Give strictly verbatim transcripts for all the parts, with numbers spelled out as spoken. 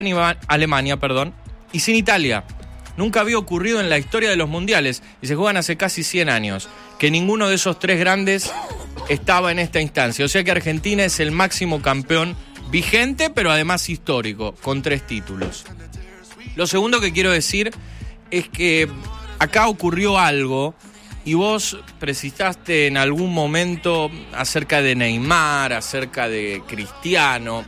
Alemania, perdón, y sin Italia. Nunca había ocurrido en la historia de los mundiales y se juegan hace casi cien años, que ninguno de esos tres grandes estaba en esta instancia. O sea que Argentina es el máximo campeón vigente, pero además histórico, con tres títulos. Lo segundo que quiero decir es que acá ocurrió algo y vos precisaste en algún momento acerca de Neymar, acerca de Cristiano.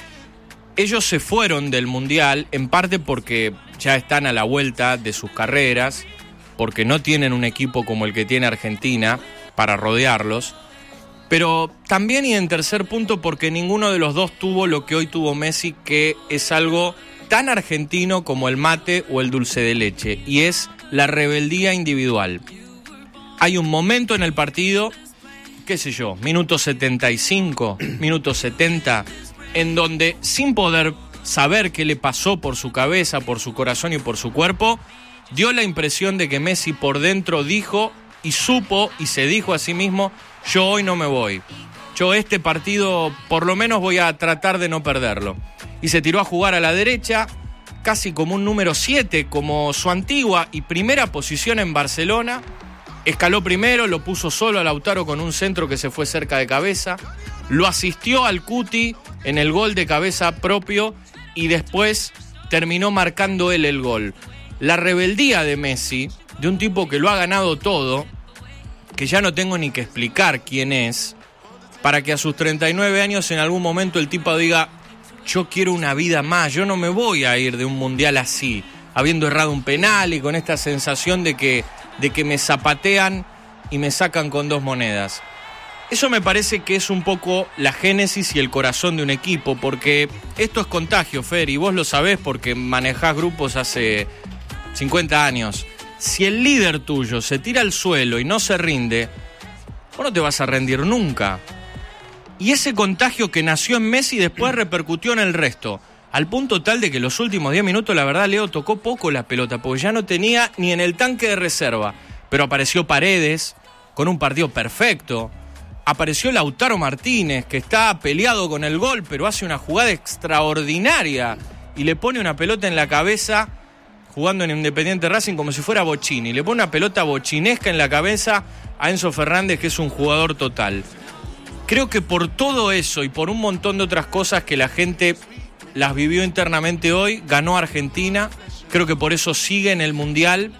Ellos se fueron del Mundial en parte porque ya están a la vuelta de sus carreras, porque no tienen un equipo como el que tiene Argentina para rodearlos, pero también y en tercer punto porque ninguno de los dos tuvo lo que hoy tuvo Messi, que es algo tan argentino como el mate o el dulce de leche, y es la rebeldía individual. Hay un momento en el partido, qué sé yo, minuto setenta y cinco, minuto setenta, en donde sin poder saber qué le pasó por su cabeza, por su corazón y por su cuerpo, dio la impresión de que Messi por dentro dijo y supo y se dijo a sí mismo: yo hoy no me voy, yo este partido por lo menos voy a tratar de no perderlo. Y se tiró a jugar a la derecha, casi como un número siete, como su antigua y primera posición en Barcelona. Escaló primero, lo puso solo a Lautaro con un centro que se fue cerca de cabeza, lo asistió al Cuti en el gol de cabeza propio y después terminó marcando él el gol. La rebeldía de Messi, de un tipo que lo ha ganado todo, que ya no tengo ni que explicar quién es, para que a sus treinta y nueve años en algún momento el tipo diga: yo quiero una vida más, yo no me voy a ir de un mundial así, habiendo errado un penal y con esta sensación de que, de que me zapatean y me sacan con dos monedas. Eso me parece que es un poco la génesis y el corazón de un equipo, porque esto es contagio, Fer, y vos lo sabés porque manejás grupos hace cincuenta años. Si el líder tuyo se tira al suelo y no se rinde, vos no te vas a rendir nunca. Y ese contagio que nació en Messi después repercutió en el resto, al punto tal de que los últimos diez minutos, la verdad, Leo tocó poco la pelota, porque ya no tenía ni en el tanque de reserva. Pero apareció Paredes, con un partido perfecto. Apareció Lautaro Martínez, que está peleado con el gol, pero hace una jugada extraordinaria y le pone una pelota en la cabeza, jugando en Independiente Racing como si fuera Bocchini. Le pone una pelota bochinesca en la cabeza a Enzo Fernández, que es un jugador total. Creo que por todo eso y por un montón de otras cosas que la gente las vivió internamente hoy, ganó Argentina. Creo que por eso sigue en el Mundial.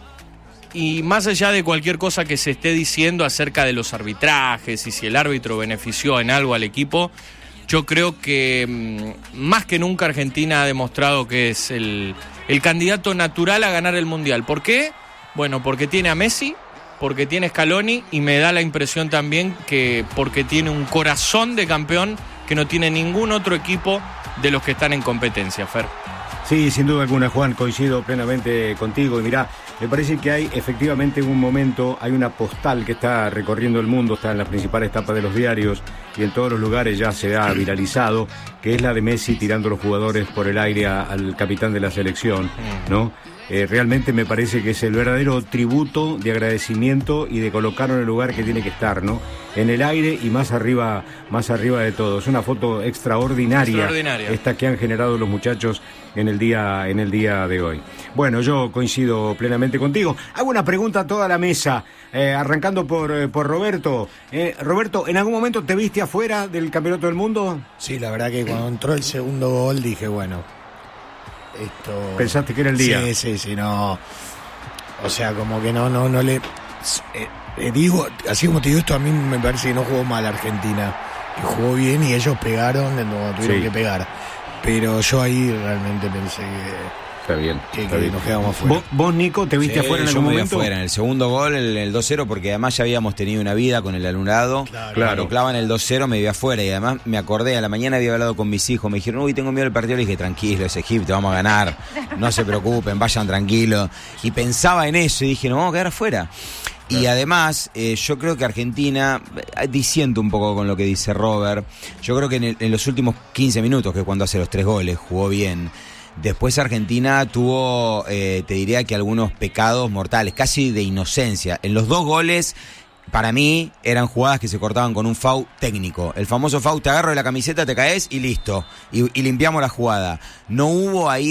Y más allá de cualquier cosa que se esté diciendo acerca de los arbitrajes y si el árbitro benefició en algo al equipo, yo creo que mmm, más que nunca Argentina ha demostrado que es el, el candidato natural a ganar el Mundial. ¿Por qué? Bueno, porque tiene a Messi, porque tiene a Scaloni y me da la impresión también que porque tiene un corazón de campeón que no tiene ningún otro equipo de los que están en competencia, Fer. Sí, sin duda alguna, Juan, coincido plenamente contigo. Y mirá, me parece que hay efectivamente un momento, hay una postal que está recorriendo el mundo, está en las principales tapas de los diarios y en todos los lugares ya se ha viralizado, que es la de Messi tirando a los jugadores por el aire a, al capitán de la selección, ¿no? Eh, realmente me parece que es el verdadero tributo de agradecimiento y de colocarlo en el lugar que tiene que estar, ¿no? En el aire y más arriba, más arriba de todo. Es una foto extraordinaria, extraordinaria esta que han generado los muchachos en el día, en el día de hoy. Bueno, yo coincido plenamente contigo. Hago una pregunta a toda la mesa, eh, arrancando por, eh, por Roberto. Eh, Roberto, ¿en algún momento te viste afuera del Campeonato del Mundo? Sí, la verdad que cuando entró el segundo gol dije, bueno, esto... ¿Pensaste que era el día? Sí, sí, sí, no... O sea, como que no, no, no le... Eh, eh, digo, así como te digo esto, a mí me parece que no jugó mal Argentina, que jugó bien y ellos pegaron cuando tuvieron sí. que pegar. Pero yo ahí realmente pensé que... Está bien, que, está que bien. nos quedamos afuera. ¿Vos, vos, Nico, te viste sí, afuera en yo algún me vi momento? afuera, en el segundo gol, el, el dos cero, porque además ya habíamos tenido una vida con el alumnado. Claro, claro. Cuando clavan el dos cero me vi afuera y además me acordé, a la mañana había hablado con mis hijos, me dijeron, uy, tengo miedo del partido, le dije, tranquilo, es Egipto, vamos a ganar, no se preocupen, vayan tranquilos. Y pensaba en eso y dije, nos vamos a quedar afuera. Y además, eh, yo creo que Argentina, diciendo un poco con lo que dice Robert, yo creo que en, el, en los últimos quince minutos, que es cuando hace los tres goles, jugó bien. Después Argentina tuvo, eh, te diría que algunos pecados mortales, casi de inocencia. En los dos goles para mí eran jugadas que se cortaban con un foul técnico. El famoso foul, te agarro de la camiseta, te caes y listo. Y, y limpiamos la jugada. No hubo ahí